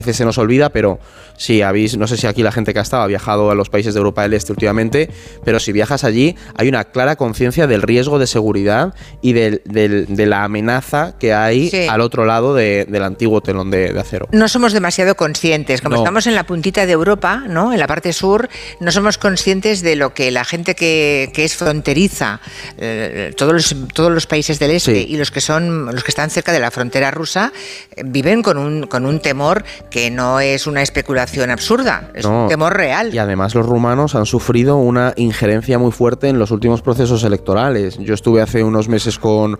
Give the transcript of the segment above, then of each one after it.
veces se nos olvida, pero si habéis, no sé si aquí la gente que ha estado ha viajado a los países de Europa del Este últimamente, pero si viajas allí hay una clara conciencia del riesgo de seguridad y de la amenaza que hay al otro lado del antiguo telón de acero. No somos demasiado conscientes, como estamos en la puntita de Europa, ¿no? En la parte sur, no somos conscientes de lo que la gente que es fronteriza, todos los países del este y los que están cerca de la frontera rusa, viven con un temor que no es una especulación absurda, es un temor real. Y además los rumanos han sufrido una injerencia muy fuerte en los últimos procesos electorales. Yo estuve hace unos meses con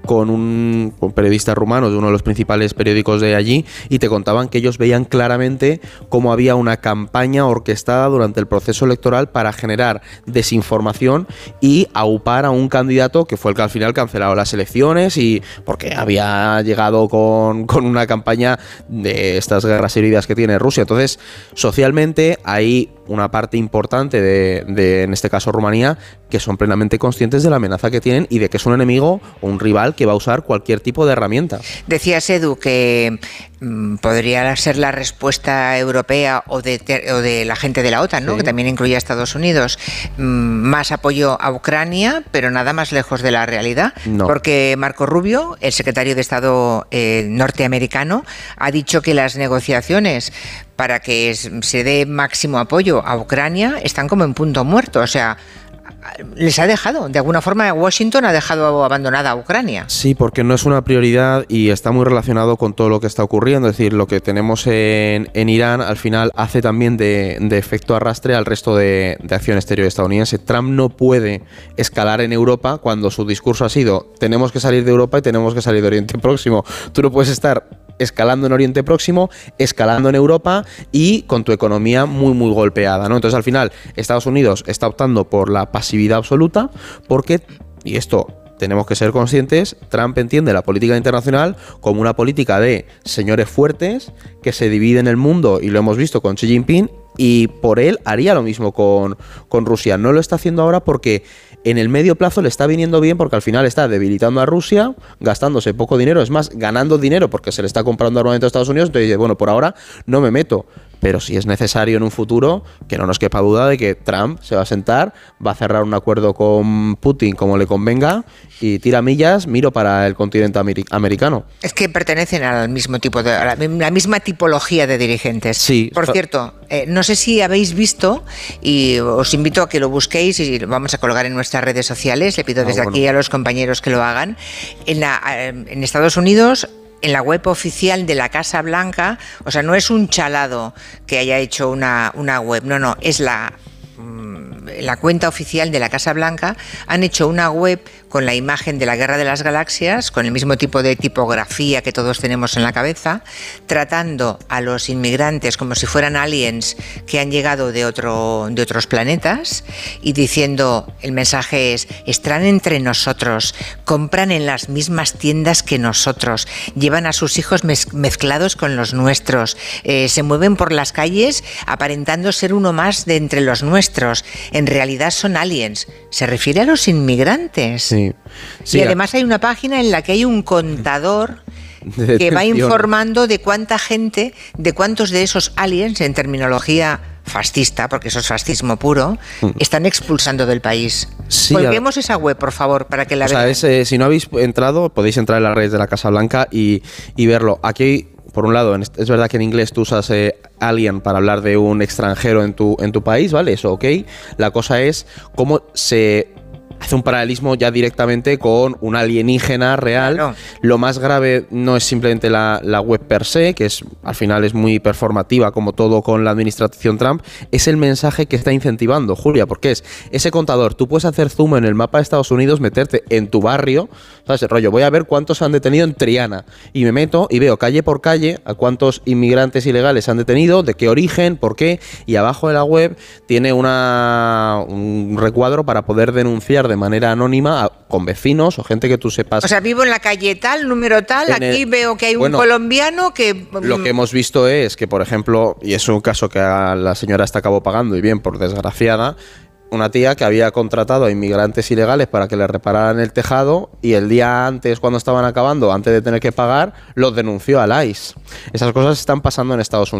un periodista rumano de uno de los principales periódicos de allí y te contaban que ellos veían claramente cómo había una campaña orquestada durante el proceso electoral para generar desinformación y aupar a un candidato que fue el que al final canceló las elecciones y porque había llegado con una campaña de estas guerras heridas que tiene Rusia. Entonces, socialmente hay una parte importante de en este caso Rumanía, que son plenamente conscientes de la amenaza que tienen y de que es un enemigo o un rival que va a usar cualquier tipo de herramienta. Decías, Edu, que podría ser la respuesta europea o de la gente de la OTAN, ¿no? Que también incluye a Estados Unidos, más apoyo a Ucrania, pero nada más lejos de la realidad, porque Marco Rubio, el secretario de Estado norteamericano, ha dicho que las negociaciones para que se dé máximo apoyo a Ucrania están como en punto muerto, o sea, les ha dejado, de alguna forma Washington ha dejado abandonada a Ucrania. Sí, porque no es una prioridad y está muy relacionado con todo lo que está ocurriendo, es decir, lo que tenemos en Irán al final hace también de efecto arrastre al resto de acción exterior estadounidense. Trump no puede escalar en Europa cuando su discurso ha sido tenemos que salir de Europa y tenemos que salir de Oriente Próximo. Tú no puedes estar escalando en Oriente Próximo, escalando en Europa y con tu economía muy muy golpeada, ¿no? Entonces al final Estados Unidos está optando por la pasividad absoluta porque, y esto tenemos que ser conscientes, Trump entiende la política internacional como una política de señores fuertes que se dividen el mundo, y lo hemos visto con Xi Jinping, y por él haría lo mismo con Rusia. No lo está haciendo ahora porque en el medio plazo le está viniendo bien, porque al final está debilitando a Rusia, gastándose poco dinero, es más, ganando dinero porque se le está comprando armamento a Estados Unidos. Entonces dice, bueno, por ahora no me meto, pero si es necesario en un futuro, que no nos quepa duda de que Trump se va a sentar, va a cerrar un acuerdo con Putin como le convenga y tira millas, miro para el continente americano. Es que pertenecen al mismo tipo a la misma tipología de dirigentes. Sí. Por cierto, no sé si habéis visto, y os invito a que lo busquéis y lo vamos a colgar en nuestras redes sociales, le pido desde aquí a los compañeros que lo hagan, en Estados Unidos, en la web oficial de la Casa Blanca, o sea, no es un chalado que haya hecho una web, no, es la cuenta oficial de la Casa Blanca, han hecho una web con la imagen de la Guerra de las Galaxias, con el mismo tipo de tipografía que todos tenemos en la cabeza, tratando a los inmigrantes como si fueran aliens que han llegado de otros planetas, y diciendo, el mensaje es, están entre nosotros, compran en las mismas tiendas que nosotros, llevan a sus hijos mezclados con los nuestros, se mueven por las calles aparentando ser uno más de entre los nuestros, en realidad son aliens. Se refiere a los inmigrantes. Sí. Y además hay una página en la que hay un contador que va informando de cuánta gente, de cuántos de esos aliens, en terminología fascista, porque eso es fascismo puro, están expulsando del país. Sí, colguemos esa web, por favor, para que la vean. Si no habéis entrado, podéis entrar en las redes de la Casa Blanca y verlo. Aquí, por un lado, es verdad que en inglés tú usas alien para hablar de un extranjero en tu país, ¿vale? Eso, ok. La cosa es cómo se hace un paralelismo ya directamente con un alienígena real. Claro. Lo más grave no es simplemente la web per se, que al final es muy performativa, como todo con la administración Trump, es el mensaje que está incentivando, Julia, porque es ese contador. Tú puedes hacer zoom en el mapa de Estados Unidos, meterte en tu barrio, ¿sabes? El rollo, voy a ver cuántos han detenido en Triana, y me meto y veo calle por calle a cuántos inmigrantes ilegales han detenido, de qué origen, por qué, y abajo de la web tiene un recuadro para poder denunciar de manera anónima con vecinos o gente que tú sepas. O sea, vivo en la calle tal, número tal, aquí veo que hay un colombiano que... Lo que hemos visto es que, por ejemplo, y es un caso que la señora hasta acabó pagando, y bien, por desgraciada, una tía que había contratado a inmigrantes ilegales para que le repararan el tejado, y el día antes, cuando estaban acabando, antes de tener que pagar, los denunció al ICE. Esas cosas están pasando en Estados Unidos.